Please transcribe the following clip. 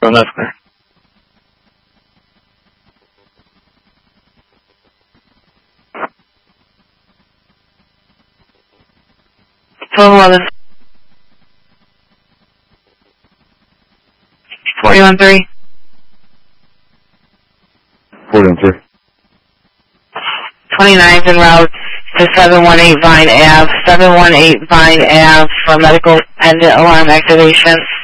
that's clear. Twelve 11. 41-3. 41-3. 29th en route to 718 Vine Ave. 718 Vine Ave for medical pendant alarm activation.